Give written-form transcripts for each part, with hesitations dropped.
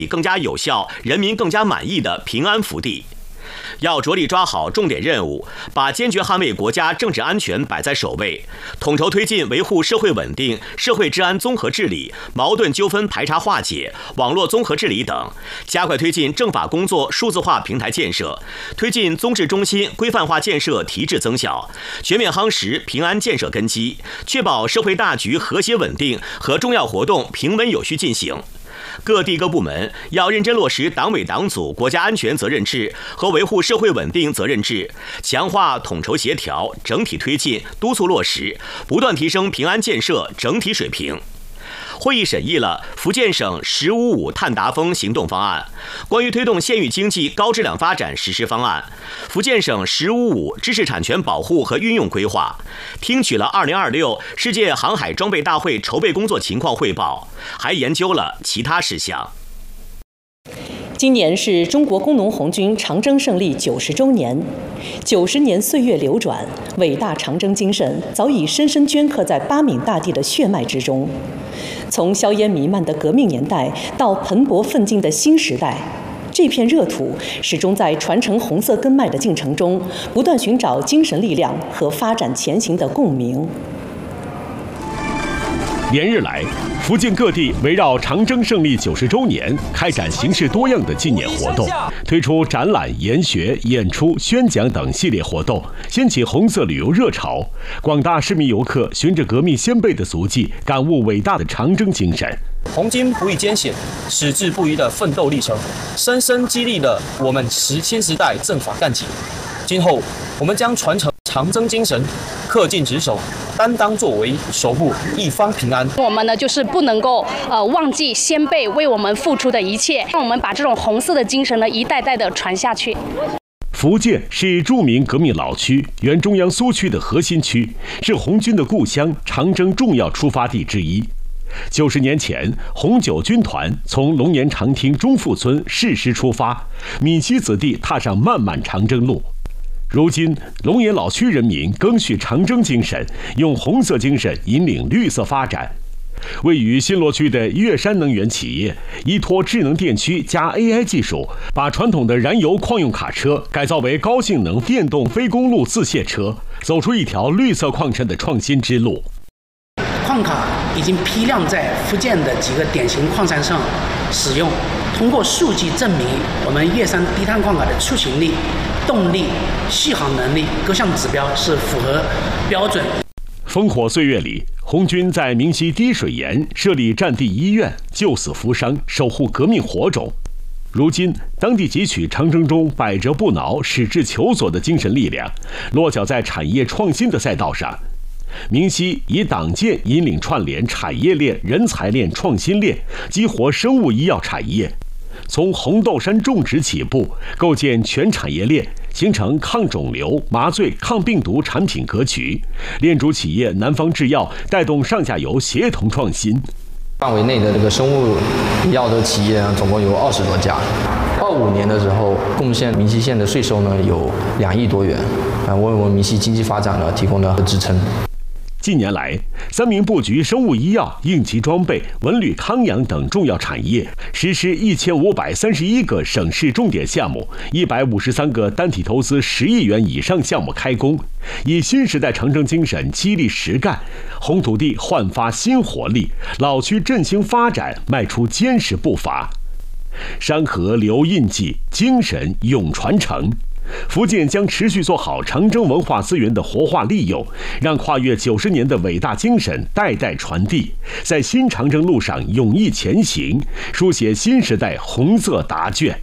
更加有效、人民更加满意的平安福地。要着力抓好重点任务，把坚决捍卫国家政治安全摆在首位，统筹推进维护社会稳定、社会治安综合治理、矛盾纠纷排查化解、网络综合治理等，加快推进政法工作数字化平台建设，推进综治中心规范化建设提质增效，全面夯实平安建设根基，确保社会大局和谐稳定和重要活动平稳有序进行。各地各部门要认真落实党委党组国家安全责任制和维护社会稳定责任制，强化统筹协调，整体推进，督促落实，不断提升平安建设整体水平。会议审议了福建省“十五五”碳达峰行动方案、关于推动县域经济高质量发展实施方案、福建省“十五五”知识产权保护和运用规划，听取了2026世界航海装备大会筹备工作情况汇报，还研究了其他事项。 今年是中国工农红军长征胜利90周年，90年岁月流转，伟大长征精神早已深深镌刻在八闽大地的血脉之中。从硝烟弥漫的革命年代到蓬勃奋进的新时代，这片热土始终在传承红色根脉的进程中，不断寻找精神力量和发展前行的共鸣。 连日来，福建各地围绕长征胜利90周年，开展形式多样的纪念活动，推出展览、研学、演出、宣讲等系列活动，掀起红色旅游热潮。广大市民游客循着革命先辈的足迹，感悟伟大的长征精神。 红军不畏艰险、矢志不渝的奋斗历程，深深激励了我们新时代政法干警。今后，我们将传承长征精神，恪尽职守，担当作为，守护一方平安。 我们呢，就是不能够忘记先辈为我们付出的一切，让我们把这种红色的精神呢，一代代的传下去。 福建是著名革命老区，原中央苏区的核心区，是红军的故乡，长征重要出发地之一。90年前，红九军团从龙岩长汀中富村誓师出发，闽西子弟踏上漫漫长征路。如今，龙岩老区人民赓续长征精神，用红色精神引领绿色发展。位于新罗区的岳山能源企业，依托智能电驱加 AI 技术，把传统的燃油矿用卡车改造为高性能电动非公路自卸车，走出一条绿色矿产的创新之路。 矿卡已经批量在福建的几个典型矿山上使用，通过数据证明，我们岳山低碳矿卡的出行力、动力、续航能力各项指标是符合标准。 烽火岁月里，红军在明溪滴水岩设立战地医院，救死扶伤，守护革命火种。如今，当地汲取长征中百折不挠、矢志求索的精神力量，落脚在产业创新的赛道上。明溪以党建引领串联产业链、人才链、创新链，激活生物医药产业。从红豆杉种植起步，构建全产业链，形成抗肿瘤、麻醉、抗病毒产品格局。链主企业南方制药带动上下游协同创新。 范围内的这个生物医药的企业总共有20多家。25年的时候，贡献明溪县的税收呢有2亿多元，为我们明溪经济发展呢提供了支撑。 近年来，3明布局生物医药、应急装备、文旅康养等重要产业，实施1531个省市重点项目，153个单体投资10亿元以上项目开工，以新时代长征精神激励实干，红土地焕发新活力，老区振兴发展迈出坚实步伐。山河留印记，精神永传承。福建将持续做好长征文化资源的活化利用，让跨越90年的伟大精神代代传递，在新长征路上勇毅前行，书写新时代红色答卷。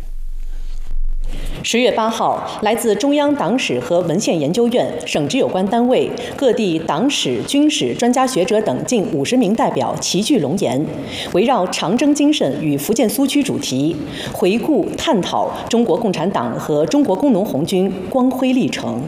10月8号，来自中央党史和文献研究院、省直有关单位、各地党史、军史专家学者等近50名代表齐聚龙岩，围绕长征精神与福建苏区主题，回顾探讨中国共产党和中国工农红军光辉历程。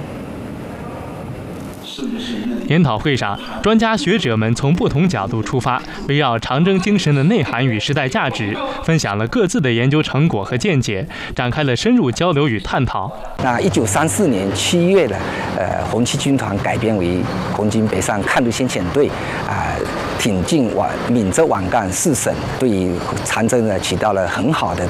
研讨会上，专家学者们从不同角度出发，围绕长征精神的内涵与时代价值，分享了各自的研究成果和见解，展开了深入交流与探讨。 那1934年7月呢，红七军团改编为红军北上抗日先遣队， 挺进闽浙皖赣4省，对于长征呢起到了很好的